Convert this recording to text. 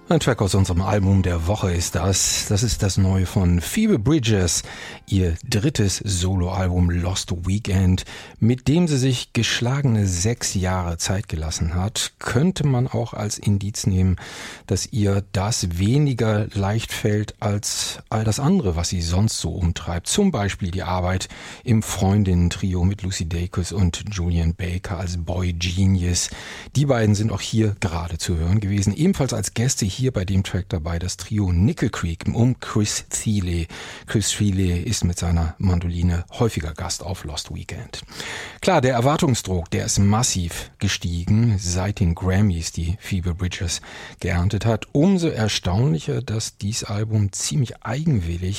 Ein Track aus unserem Album der Woche ist das. Das ist das neue von Phoebe Bridgers, ihr drittes Soloalbum Lost Weekend, mit dem sie sich geschlagene 6 Jahre Zeit gelassen hat. Könnte man auch als Indiz nehmen, dass ihr das weniger leicht fällt als all das andere, was sie sonst so umtreibt. Zum Beispiel die Arbeit im Freundinnen-Trio mit Lucy Dacus und Julian Baker als Boy Genius. Die beiden sind auch hier gerade zu hören gewesen. Ebenfalls als Gäste hier bei dem Track dabei das Trio Nickel Creek um Chris Thile. Chris Thile ist mit seiner Mandoline häufiger Gast auf Lost Weekend. Klar, der Erwartungsdruck, der ist massiv gestiegen seit den Grammys, die Phoebe Bridgers geerntet hat. Umso erstaunlicher, dass dies Album ziemlich eigenwillig